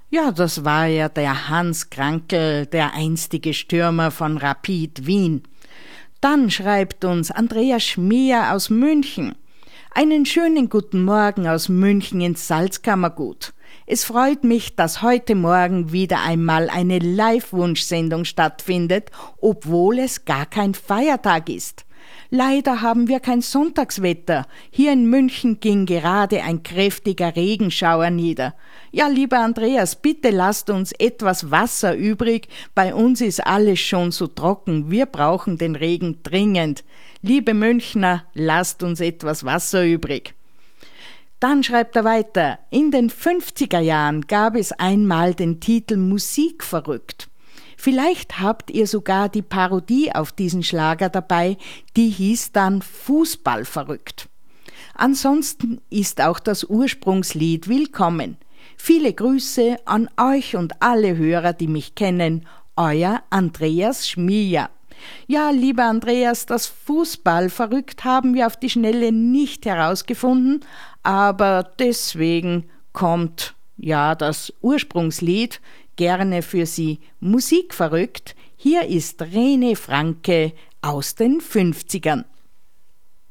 Ja, das war ja der Hans Krankl, der einstige Stürmer von Rapid Wien. Dann schreibt uns Andreas Schmier aus München. Einen schönen guten Morgen aus München ins Salzkammergut. Es freut mich, dass heute Morgen wieder einmal eine Live-Wunschsendung stattfindet, obwohl es gar kein Feiertag ist. Leider haben wir kein Sonntagswetter. Hier in München ging gerade ein kräftiger Regenschauer nieder. Ja, lieber Andreas, bitte lasst uns etwas Wasser übrig. Bei uns ist alles schon so trocken. Wir brauchen den Regen dringend. Liebe Münchner, lasst uns etwas Wasser übrig. Dann schreibt er weiter, in den 50er Jahren gab es einmal den Titel Musik verrückt. Vielleicht habt ihr sogar die Parodie auf diesen Schlager dabei, die hieß dann Fußball verrückt. Ansonsten ist auch das Ursprungslied willkommen. Viele Grüße an euch und alle Hörer, die mich kennen, euer Andreas Schmier. Ja, lieber Andreas, das Fußball verrückt haben wir auf die Schnelle nicht herausgefunden, aber deswegen kommt ja das Ursprungslied gerne für Sie Musik verrückt. Hier ist Rene Franke aus den 50ern.